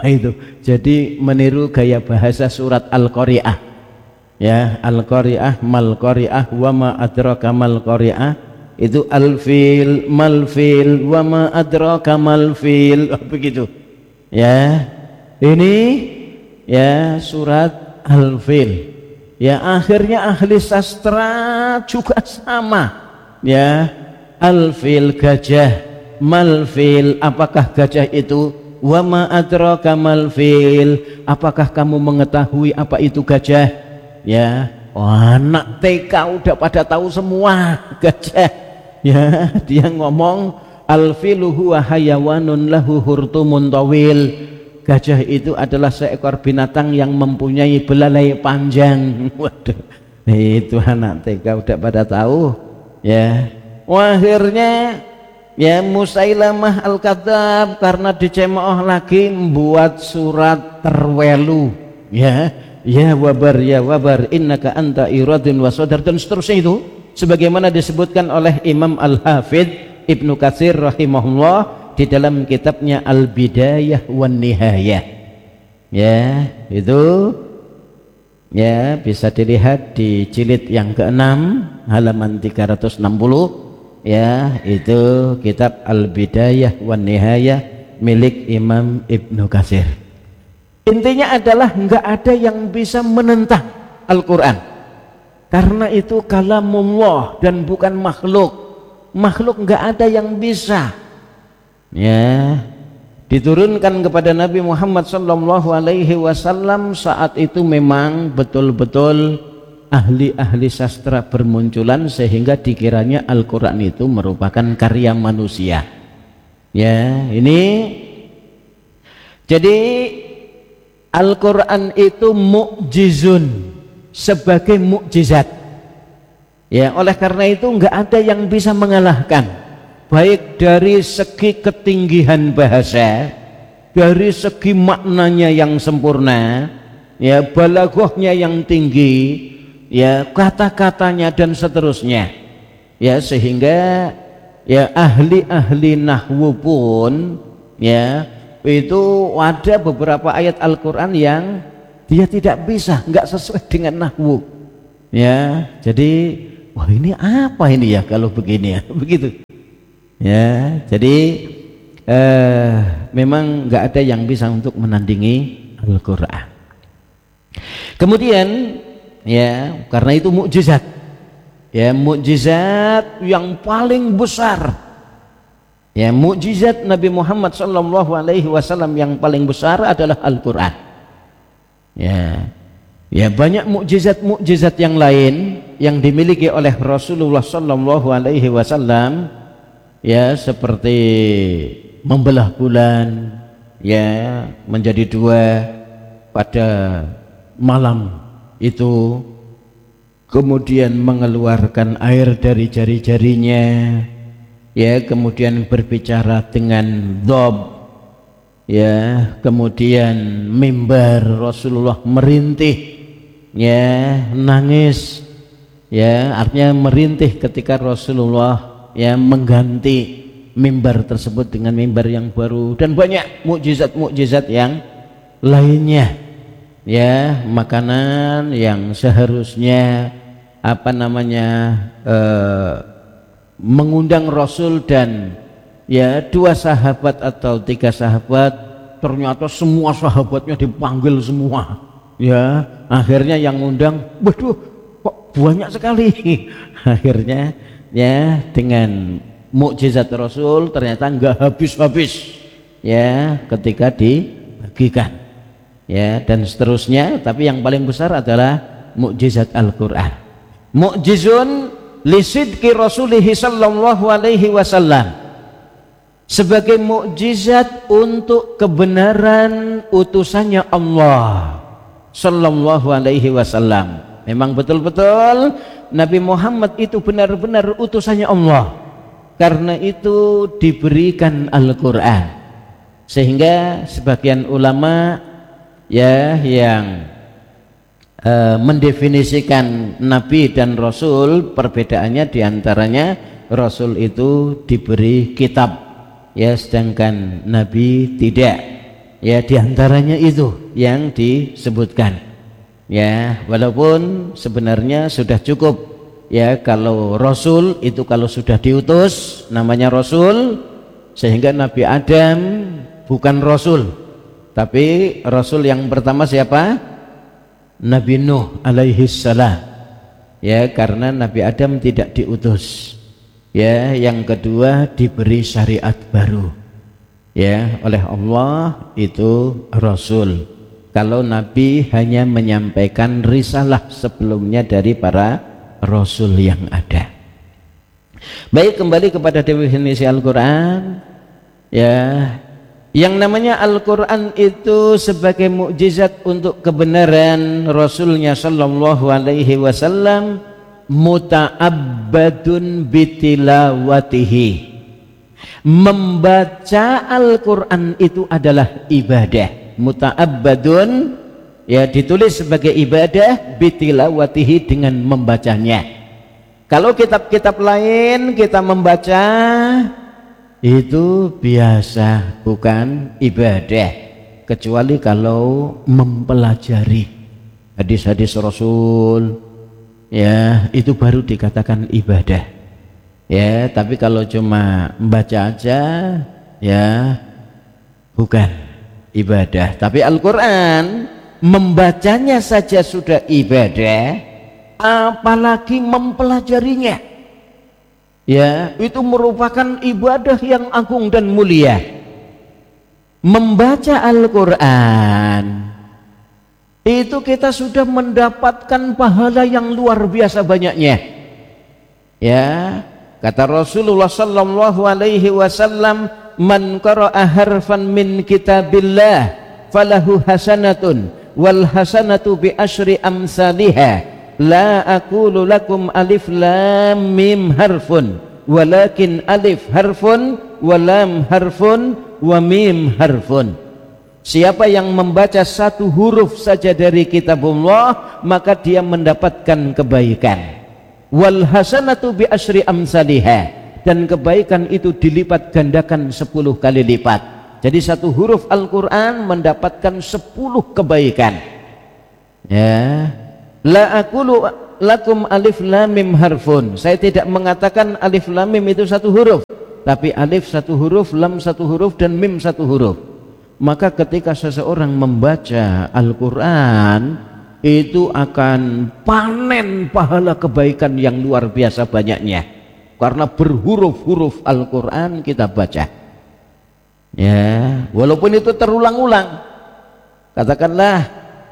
itu. Jadi meniru gaya bahasa surat Al-Qari'ah. Ya, Al-Qari'ah, mal Qari'ah, wa ma adraka mal Qari'ah. Itu al-fil, mal fil, wa ma adraka mal fil. Begitu. Ya. Ini ya surat Al-Fil. Ya, akhirnya ahli sastra juga sama. Ya, Al-Fil gajah, mal fil, apakah gajah itu? Wa ma adraka mal fil, apakah kamu mengetahui apa itu gajah? Ya, anak TK udah pada tahu semua gajah. Ya, dia ngomong al-filu huwa hayawanun lahu hurtumun tawil. Gajah itu adalah seekor binatang yang mempunyai belalai panjang. Waduh, itu anak TK udah pada tahu. Ya, akhirnya ya Musailamah al-Kadzab karena dicemooh lagi membuat surat terwelu. Ya, ya wabar innaka anta iradun wa sadar, dan seterusnya itu sebagaimana disebutkan oleh Imam Al-Hafidz Ibnu Katsir rahimahullah di dalam kitabnya Al-Bidayah wan Nihayah. Ya, itu ya bisa dilihat di jilid yang ke-6 halaman 360. Ya, itu kitab Al-Bidayah wan Nihayah milik Imam Ibnu Katsir. Intinya adalah enggak ada yang bisa menentang Al-Qur'an, karena itu kalamullah dan bukan makhluk. Makhluk enggak ada yang bisa. Ya, diturunkan kepada Nabi Muhammad sallallahu alaihi wasallam saat itu memang betul-betul ahli-ahli sastra bermunculan sehingga dikiranya Al-Qur'an itu merupakan karya manusia. Ya, ini jadi Al-Qur'an itu mukjizun, sebagai mukjizat. Ya, oleh karena itu enggak ada yang bisa mengalahkan, baik dari segi ketinggian bahasa, dari segi maknanya yang sempurna, ya balaghahnya yang tinggi, ya kata-katanya dan seterusnya. Ya, sehingga ya ahli-ahli nahwu pun ya itu ada beberapa ayat Al-Qur'an yang dia tidak bisa, enggak sesuai dengan nahwu. Ya, jadi wah ini apa ini ya kalau begini ya, begitu. Ya, jadi memang nggak ada yang bisa untuk menandingi Al-Qur'an. Kemudian ya karena itu mukjizat, ya mukjizat yang paling besar, ya mukjizat Nabi Muhammad sallallahu alaihi wasallam yang paling besar adalah Al-Qur'an. Ya, ya banyak mukjizat-mukjizat yang lain yang dimiliki oleh Rasulullah sallallahu alaihi wasallam. Ya, seperti membelah bulan ya menjadi dua pada malam itu, kemudian mengeluarkan air dari jari-jarinya, ya kemudian berbicara dengan dhob, ya kemudian mimbar Rasulullah merintih, ya nangis, ya artinya merintih ketika Rasulullah ya mengganti mimbar tersebut dengan mimbar yang baru, dan banyak mukjizat-mukjizat yang lainnya. Ya, makanan yang seharusnya mengundang Rasul dan ya 2 sahabat atau 3 sahabat, ternyata semua sahabatnya dipanggil semua. Ya, akhirnya yang undang, waduh kok banyak sekali. Akhirnya ya dengan mukjizat Rasul ternyata enggak habis-habis ya ketika dibagikan, ya dan seterusnya. Tapi yang paling besar adalah mukjizat Al-Qur'an. Mukjizun lisidqi Rasulihi sallallahu alaihi wasallam, sebagai mukjizat untuk kebenaran utusannya Allah sallallahu alaihi wasallam. Memang betul-betul Nabi Muhammad itu benar-benar utusannya Allah, karena itu diberikan Al-Qur'an. Sehingga sebagian ulama ya yang mendefinisikan Nabi dan Rasul, perbedaannya diantaranya Rasul itu diberi kitab, ya sedangkan Nabi tidak. Ya, diantaranya itu yang disebutkan. Ya, walaupun sebenarnya sudah cukup ya kalau Rasul itu kalau sudah diutus namanya Rasul, sehingga Nabi Adam bukan Rasul, tapi Rasul yang pertama siapa? Nabi Nuh alaihi salam. Ya, karena Nabi Adam tidak diutus. Ya, yang kedua diberi syariat baru. Ya, oleh Allah itu Rasul. Kalau Nabi hanya menyampaikan risalah sebelumnya dari para Rasul yang ada. Baik, kembali kepada definisi Al-Quran. Ya, yang namanya Al-Quran itu sebagai mukjizat untuk kebenaran Rasulnya Sallallahu Alaihi Wasallam, muta'abbadun bitilawatihi. Membaca Al-Quran itu adalah ibadah. Muta'abbadun ya ditulis sebagai ibadah, bitilawatihi dengan membacanya. Kalau kitab-kitab lain kita membaca itu biasa, bukan ibadah, kecuali kalau mempelajari hadis-hadis Rasul ya itu baru dikatakan ibadah. Ya, tapi kalau cuma membaca aja ya bukan ibadah. Tapi Al-Quran membacanya saja sudah ibadah, apalagi mempelajarinya. Ya, itu merupakan ibadah yang agung dan mulia. Membaca Al-Quran itu kita sudah mendapatkan pahala yang luar biasa banyaknya. Ya, kata Rasulullah sallallahu alaihi wasallam, man qara'a harfan min kitabillah falahu hasanatun wal hasanatu bi asyri amsalihha la aqulu lakum alif lam mim harfun walakin alif harfun wa lam harfun wa mim harfun. Siapa yang membaca satu huruf saja dari kitabullah maka dia mendapatkan kebaikan. Wal hasanatu bi asyri amsalihha, dan kebaikan itu dilipat gandakan 10 kali lipat. Jadi satu huruf Al-Quran mendapatkan 10 kebaikan. Ya, la aqulu lakum alif lam mim harfun. Saya tidak mengatakan alif lam mim itu satu huruf, tapi alif satu huruf, lam satu huruf, dan mim satu huruf. Maka ketika seseorang membaca Al-Quran itu akan panen pahala kebaikan yang luar biasa banyaknya, karena berhuruf-huruf Al-Quran kita baca. Ya, walaupun itu terulang-ulang, katakanlah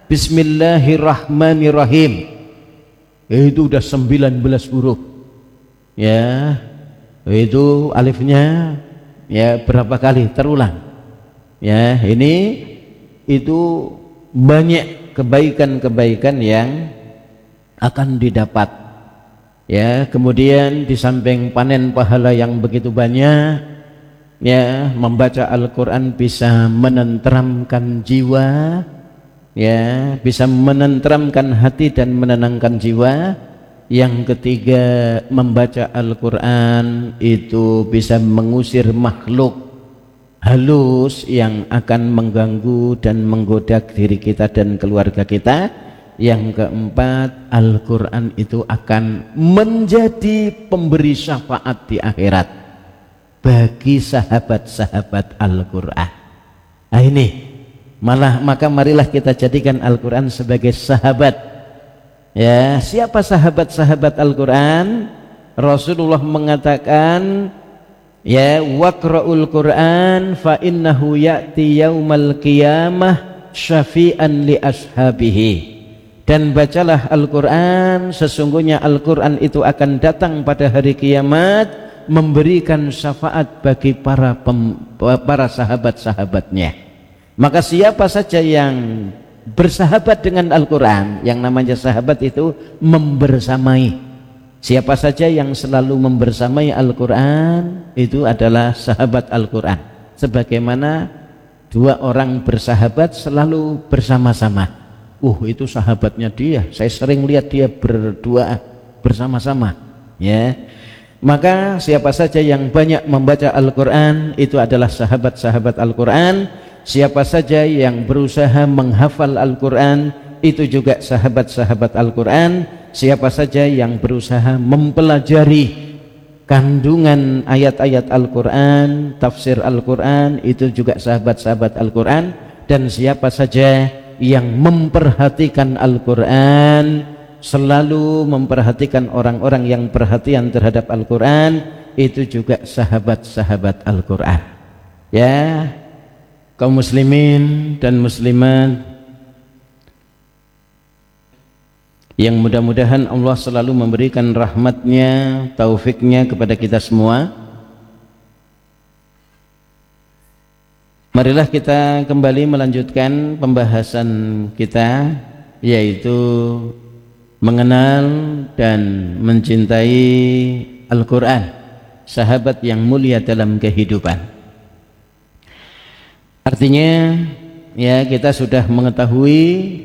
Bismillahirrahmanirrahim, itu udah 19 huruf. Ya, itu alifnya ya berapa kali terulang. Ya, ini itu banyak kebaikan-kebaikan yang akan didapat. Ya, kemudian di samping panen pahala yang begitu banyak, ya, membaca Al-Quran bisa menenteramkan jiwa, ya, bisa menenteramkan hati dan menenangkan jiwa. Yang ketiga, membaca Al-Quran itu bisa mengusir makhluk halus yang akan mengganggu dan menggoda diri kita dan keluarga kita. Yang keempat, Al-Quran itu akan menjadi pemberi syafaat di akhirat bagi sahabat-sahabat Al-Quran. Nah ini maka marilah kita jadikan Al-Quran sebagai sahabat. Ya, siapa sahabat-sahabat Al-Quran? Rasulullah mengatakan, ya, waqra'ul Qur'an fa innahu ya'ti yaumal qiyamah syafi'an li ashabihi. Dan bacalah Al-Quran, sesungguhnya Al-Quran itu akan datang pada hari kiamat memberikan syafaat bagi para sahabat-sahabatnya. Maka siapa saja yang bersahabat dengan Al-Quran, yang namanya sahabat itu membersamai. Siapa saja yang selalu membersamai Al-Quran itu adalah sahabat Al-Quran. Sebagaimana dua orang bersahabat selalu bersama-sama. Itu sahabatnya dia, saya sering lihat dia berdua bersama-sama. Ya, maka siapa saja yang banyak membaca Al-Quran itu adalah sahabat-sahabat Al-Quran. siapa saja yang berusaha menghafal Al-Quran itu juga sahabat-sahabat Al-Quran. Siapa saja yang berusaha mempelajari kandungan ayat-ayat Al-Quran, tafsir Al-Quran, itu juga sahabat-sahabat Al-Quran. Dan siapa saja yang memperhatikan Al-Quran, selalu memperhatikan orang-orang yang perhatian terhadap Al-Quran, itu juga sahabat-sahabat Al-Quran. Ya, kaum muslimin dan muslimat yang mudah-mudahan Allah selalu memberikan rahmatnya, taufiknya kepada kita semua. Marilah kita kembali melanjutkan pembahasan kita, yaitu mengenal dan mencintai Al-Quran, sahabat yang mulia dalam kehidupan. Artinya ya, kita sudah mengetahui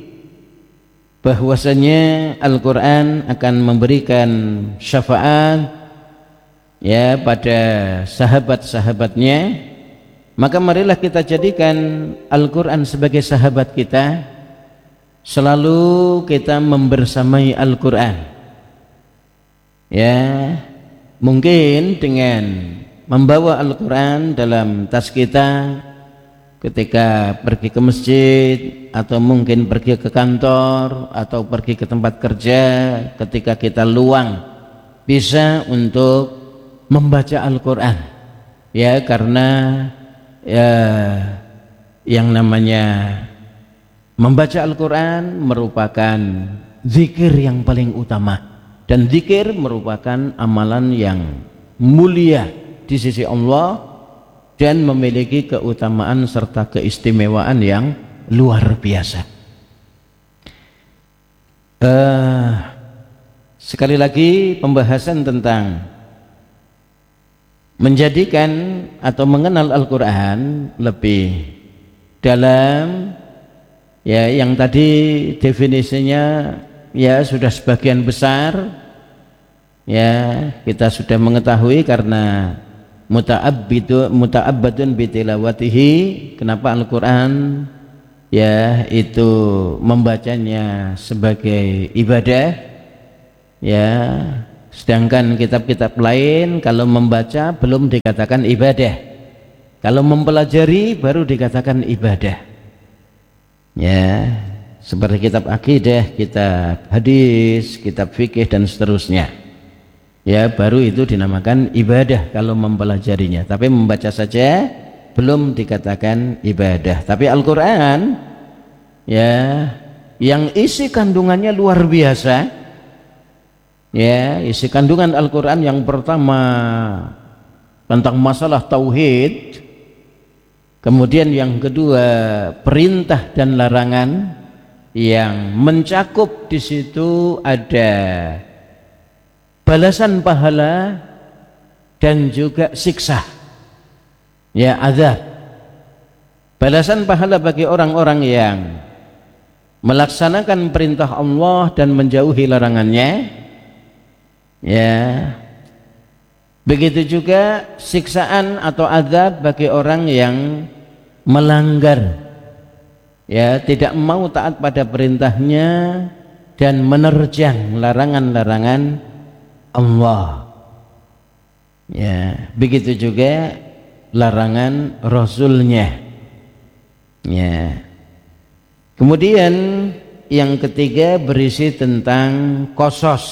bahwasanya Al-Quran akan memberikan syafaat ya pada sahabat-sahabatnya. Maka marilah kita jadikan Al-Quran sebagai sahabat kita, selalu kita membersamai Al-Quran. Ya, mungkin dengan membawa Al-Quran dalam tas kita ketika pergi ke masjid, atau mungkin pergi ke kantor, atau pergi ke tempat kerja, ketika kita luang bisa untuk membaca Al-Quran. Ya, karena ya, yang namanya membaca Al-Quran merupakan zikir yang paling utama, dan zikir merupakan amalan yang mulia di sisi Allah dan memiliki keutamaan serta keistimewaan yang luar biasa. Sekali lagi pembahasan tentang menjadikan atau mengenal Al-Quran lebih dalam, ya, yang tadi definisinya ya sudah sebagian besar ya kita sudah mengetahui, karena muta'abbadun bitilawatihi. Kenapa Al-Quran ya itu membacanya sebagai ibadah, ya, sedangkan kitab-kitab lain kalau membaca belum dikatakan ibadah, kalau mempelajari baru dikatakan ibadah. Ya, seperti kitab akidah, kitab hadis, kitab fikih dan seterusnya. Ya, baru itu dinamakan ibadah kalau mempelajarinya. Tapi membaca saja belum dikatakan ibadah. Tapi Al-Quran ya, yang isi kandungannya luar biasa. Ya, isi kandungan Al-Quran yang pertama tentang masalah tauhid, kemudian yang kedua perintah dan larangan, yang mencakup di situ ada balasan pahala dan juga siksa, ya, azab. Balasan pahala bagi orang-orang yang melaksanakan perintah Allah dan menjauhi larangannya, ya. Begitu juga siksaan atau azab bagi orang yang melanggar, ya, tidak mau taat pada perintahnya dan menerjang larangan-larangan Allah. Ya, begitu juga larangan Rasulnya. Ya. Kemudian yang ketiga berisi tentang qasas,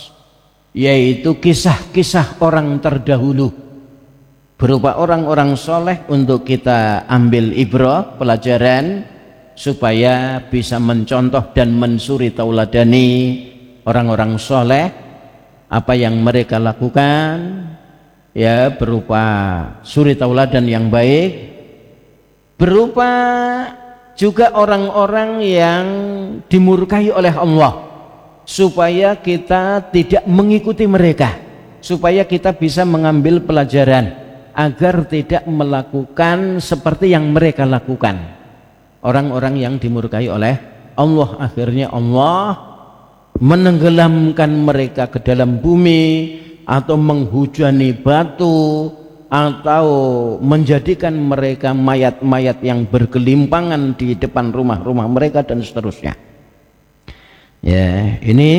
yaitu kisah-kisah orang terdahulu berupa orang-orang soleh untuk kita ambil ibrah, pelajaran, supaya bisa mencontoh dan mensuri tauladani orang-orang soleh, apa yang mereka lakukan, ya, berupa suri tauladan yang baik, berupa juga orang-orang yang dimurkai oleh Allah, supaya kita tidak mengikuti mereka, supaya kita bisa mengambil pelajaran agar tidak melakukan seperti yang mereka lakukan. Orang-orang yang dimurkai oleh Allah, akhirnya Allah menenggelamkan mereka ke dalam bumi, atau menghujani batu, atau menjadikan mereka mayat-mayat yang bergelimpangan di depan rumah-rumah mereka dan seterusnya. Ya, ini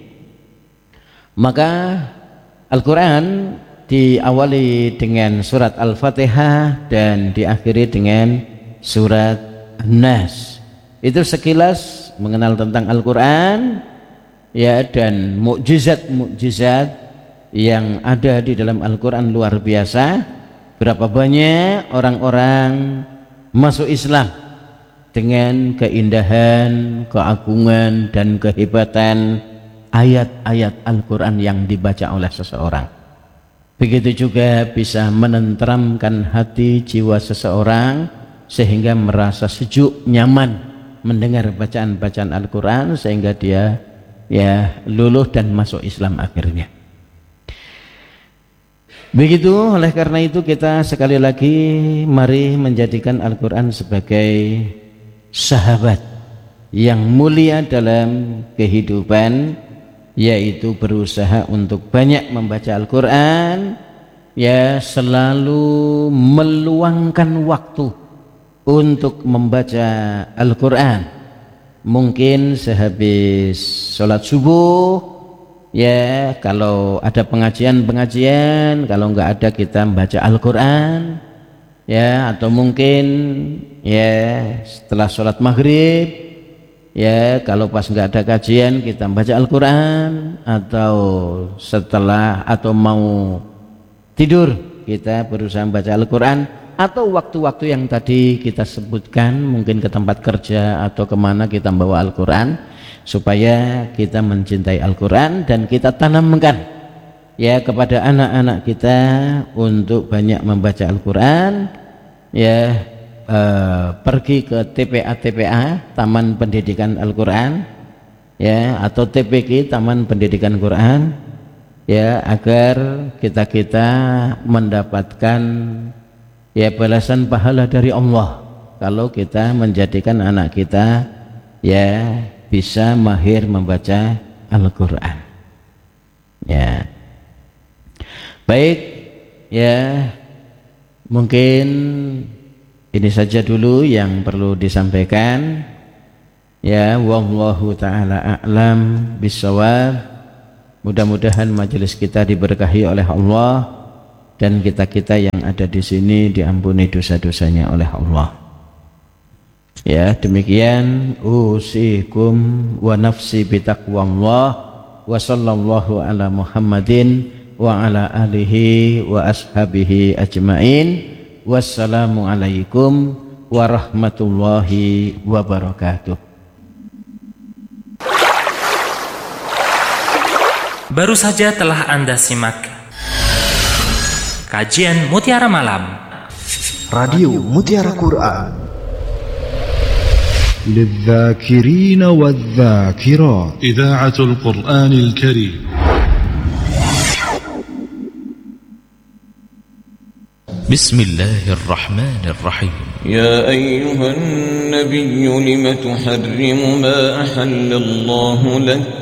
maka Al-Quran diawali dengan surat Al-Fatihah dan diakhiri dengan surat An-Nas. Itu sekilas mengenal tentang Al-Quran, ya, dan mukjizat yang ada di dalam Al-Quran luar biasa. Berapa banyak orang-orang masuk Islam dengan keindahan, keagungan dan kehebatan ayat-ayat Al-Quran yang dibaca oleh seseorang. Begitu juga bisa menenteramkan hati jiwa seseorang sehingga merasa sejuk, nyaman mendengar bacaan-bacaan Al-Quran sehingga dia ya luluh dan masuk Islam akhirnya. Begitu, oleh karena itu kita sekali lagi mari menjadikan Al-Quran sebagai sahabat yang mulia dalam kehidupan, yaitu berusaha untuk banyak membaca Al-Quran, ya, selalu meluangkan waktu untuk membaca Al-Quran. Mungkin sehabis sholat subuh, ya, kalau ada pengajian, kalau enggak ada kita membaca Al-Quran, ya, atau mungkin ya setelah sholat maghrib, ya, kalau pas enggak ada kajian kita membaca Al-Quran, atau setelah atau mau tidur kita berusaha membaca Al-Quran, atau waktu-waktu yang tadi kita sebutkan, mungkin ke tempat kerja atau kemana kita membawa Al-Quran, supaya kita mencintai Al-Quran dan kita tanamkan ya kepada anak-anak kita untuk banyak membaca Al-Quran, ya, pergi ke TPA Taman Pendidikan Al-Quran, ya, atau TPQ Taman Pendidikan Quran, ya, agar kita mendapatkan ya balasan pahala dari Allah kalau kita menjadikan anak kita ya bisa mahir membaca Al-Quran. Ya, baik, ya, mungkin ini saja dulu yang perlu disampaikan. Ya, wallahu ta'ala a'lam bissawab. Mudah-mudahan majelis kita diberkahi oleh Allah dan kita-kita yang ada di sini diampuni dosa-dosanya oleh Allah. Ya, demikian usikum wa nafsi bitaqwallah wa sallallahu ala Muhammadin wa ala alihi wa ashabihi ajmain. Wassalamu alaikum warahmatullahi wabarakatuh. Baru saja telah Anda simak kajian Mutiara Malam Radio Mutiara Quran للذاكرين والذاكرات إذاعة القرآن الكريم. بسم الله الرحمن الرحيم. يا أيها النبي لم تحرم ما أحل الله لك